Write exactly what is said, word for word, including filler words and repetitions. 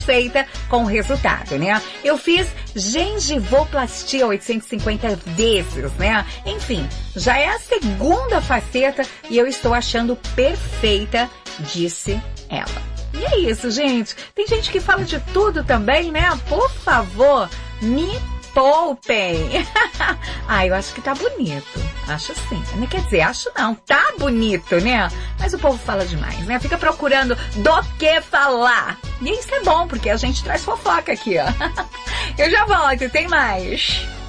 feita com o resultado, né? Eu fiz gengivoplastia oitocentos e cinquenta vezes, né? Enfim, já é a segunda faceta e eu estou achando perfeita, disse ela. E é isso, gente. Tem gente que fala de tudo também, né? Por favor, me poupem. Ah, eu acho que tá bonito. Acho sim. Quer dizer, acho não. Tá bonito, né? Mas o povo fala demais, né? Fica procurando do que falar. E isso é bom, porque a gente traz fofoca aqui, ó. Eu já volto, tem mais.